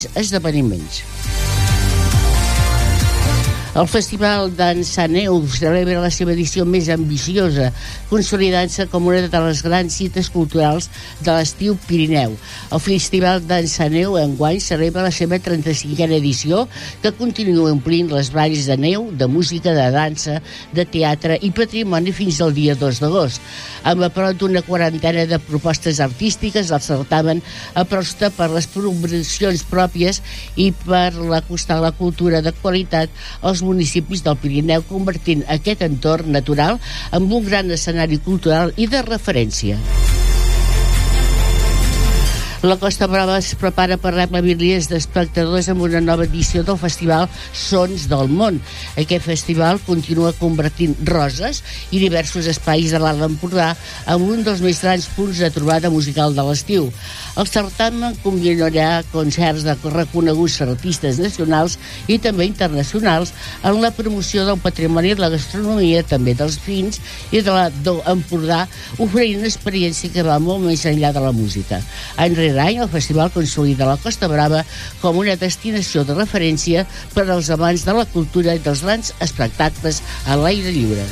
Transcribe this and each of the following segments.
esdeveniments. El Festival d'Ençaneu celebra la seva edició més ambiciosa, consolidant-se com una de les grans cites culturals de l'estiu Pirineu. El Festival d'Ençaneu enguany celebra la seva 35a edició, que continua omplint les valls de neu, de música, de dansa, de teatre i patrimoni fins al dia 2 d'agost. Amb a prop d'una quarantena de propostes artístiques, el certamen aposta per les produccions pròpies i per acostar la cultura de qualitat als municipis del Pirineu, convertint aquest entorn natural en un gran escenari cultural i de referència. La Costa Brava es prepara per rebre miliers d'espectadors amb una nova edició del festival Sons del Món. Aquest festival continua convertint Roses i diversos espais de l'Alt Empordà en un dels més grans punts de trobada musical de l'estiu. El certamen combinarà concerts de reconeguts artistes nacionals i també internacionals en la promoció del patrimoni i la gastronomia, també dels vins i de l'Empordà, oferint una experiència que va molt més enllà de la música. Any el festival consolida la Costa Brava com una destinació de referència per als amants de la cultura i dels grans espectacles a l'aire lliure.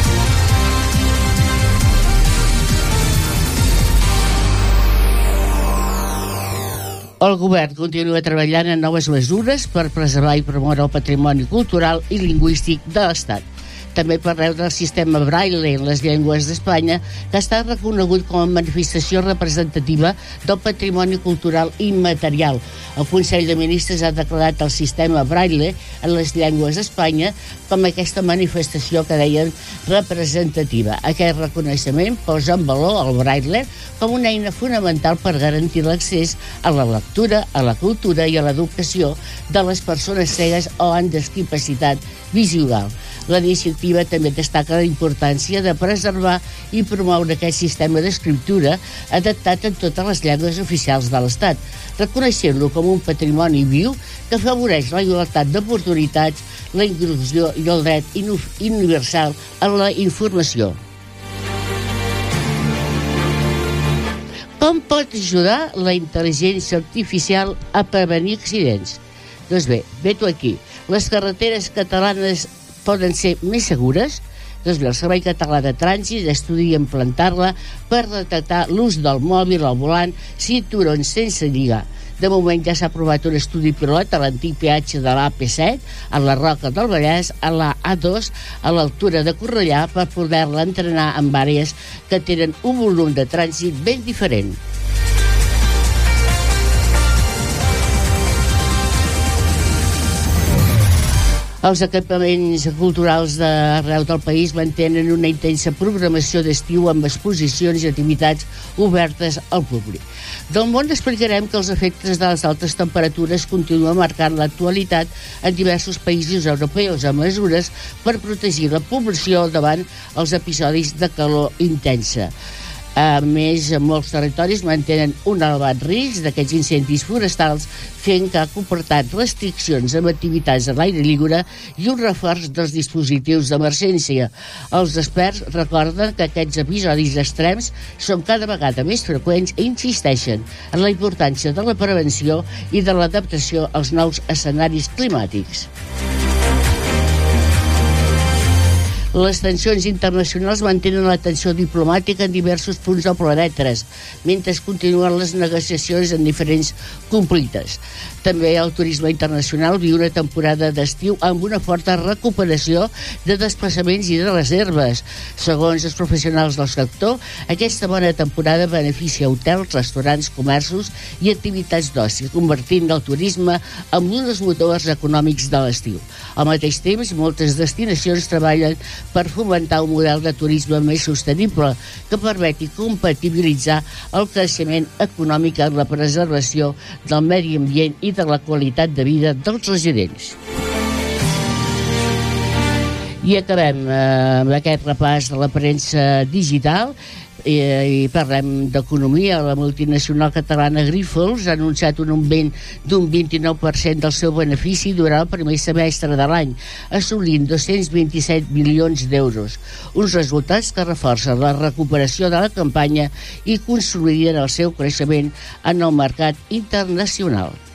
El govern continua treballant en noves mesures per preservar i promoure el patrimoni cultural i lingüístic de l'Estat. També parleu del sistema Braille en les llengües d'Espanya, que està reconegut com a manifestació representativa del patrimoni cultural immaterial. El Consell de Ministres ha declarat el sistema Braille en les llengües d'Espanya com aquesta manifestació que deien representativa. Aquest reconeixement posa en valor el Braille com una eina fonamental per garantir l'accés a la lectura, a la cultura i a l'educació de les persones cegues o amb discapacitat visual. La iniciativa també destaca la importància de preservar i promoure aquest sistema d'escriptura adaptat en totes les llengües oficials de l'Estat, reconeixent-lo com un patrimoni viu que afavoreix la igualtat d'oportunitats, la inclusió i el dret universal a la informació. Com pot ajudar la intel·ligència artificial a prevenir accidents? Doncs bé, vet-ho aquí. Les carreteres catalanes poden ser més segures? Doncs bé, el Servei Català de Trànsit estudia implantar-la per detectar l'ús del mòbil al volant, cinturons sense lligar. De moment ja s'ha aprovat un estudi pilot a l'antic peatge de l'AP7, a la Roca del Vallès, a la A2, a l'altura de Cornellà, per poder-la entrenar en àrees que tenen un volum de trànsit ben diferent. Els equipaments culturals d'arreu del país mantenen una intensa programació d'estiu amb exposicions i activitats obertes al públic. Del món explicarem que els efectes de les altes temperatures continuen marcant l'actualitat en diversos països europeus amb mesures per protegir la població davant els episodis de calor intensa. A més, molts territoris mantenen un elevat risc d'aquests incendis forestals, fent que ha comportat restriccions amb activitats a l'aire lliure i un reforç dels dispositius d'emergència. Els experts recorden que aquests episodis extrems són cada vegada més freqüents i insisteixen en la importància de la prevenció i de l'adaptació als nous escenaris climàtics. Les tensions internacionals mantenen la tensió diplomàtica en diversos punts del planeta, mentre continuen les negociacions en diferents conflictes. També el turisme internacional viu una temporada d'estiu amb una forta recuperació de desplaçaments i de reserves. Segons els professionals del sector, aquesta bona temporada beneficia hotels, restaurants, comerços i activitats d'oci, convertint el turisme en un dels motors econòmics de l'estiu. Al mateix temps, moltes destinacions treballen per fomentar un model de turisme més sostenible que permeti compatibilitzar el creixement econòmic amb la preservació del medi ambient i de la qualitat de vida dels residents. I acabem amb aquest repàs de la premsa digital i parlem d'economia. La multinacional catalana Grifols ha anunciat un augment d'un 29% del seu benefici durant el primer semestre de l'any, assolint 227 milions d'euros. Uns resultats que reforcen la recuperació de la campanya i consoliden el seu creixement en el mercat internacional.